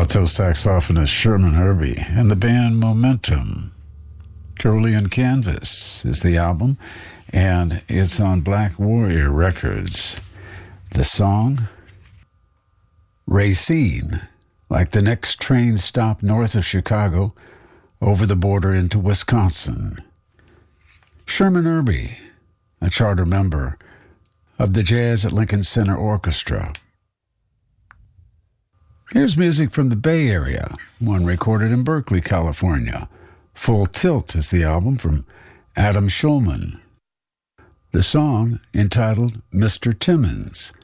alto saxophonist Sherman Irby and the band Momentum. Cerulean Canvas is the album, and it's on Black Warrior Records. The song, Racine, like the next train stop north of Chicago, over the border into Wisconsin. Sherman Irby, a charter member of the Jazz at Lincoln Center Orchestra. Here's music from the Bay Area, one recorded in Berkeley, California. Full Tilt is the album from Adam Schulman. The song, entitled Mr. Timmons,